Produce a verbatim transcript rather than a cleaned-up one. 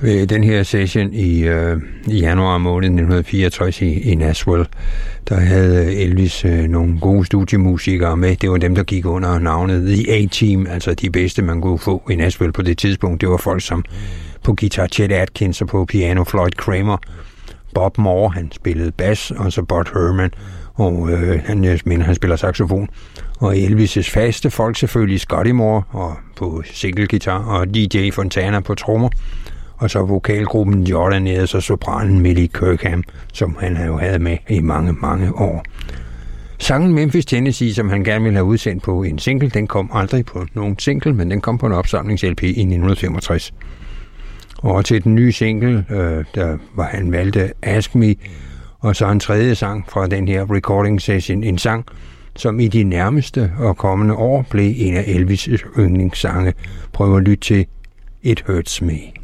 Ved den her session i, øh, i januar måned nitten fireogtres i, i Nashville, der havde Elvis øh, nogle gode studiemusikere med. Det var dem, der gik under navnet The A-Team, altså de bedste, man kunne få i Nashville på det tidspunkt. Det var folk som på guitar Chet Atkins og på piano Floyd Kramer. Bob Moore, han spillede bas, og så Bud Herman, og øh, han, jeg mener, han spiller saxofon. Og Elvis' faste folk selvfølgelig Scotty Moore og på single-guitar, og D J Fontana på trommer. Og så vokalgruppen Jordanaires og sopranen Millie Kirkham, som han jo havde med i mange, mange år. Sangen Memphis, Tennessee, som han gerne ville have udsendt på en single, den kom aldrig på nogen single, men den kom på en opsamlings-L P i nitten femogtres. Og til den nye single, øh, der var han valgte Ask Me, og så en tredje sang fra den her recording session, en sang, som i de nærmeste og kommende år blev en af Elvis' yndlingssange. Prøv at lytte til It Hurts Me.